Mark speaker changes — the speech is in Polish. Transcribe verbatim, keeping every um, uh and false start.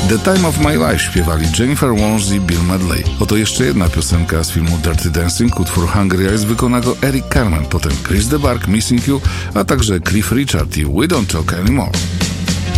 Speaker 1: The Time of My Life śpiewali Jennifer Warnes i Bill Medley. Oto jeszcze jedna piosenka z filmu Dirty Dancing, utwór Hungry Eyes wykona go Eric Carmen, potem Chris de Burgh, Missing You, a także Cliff Richard i We Don't Talk Anymore.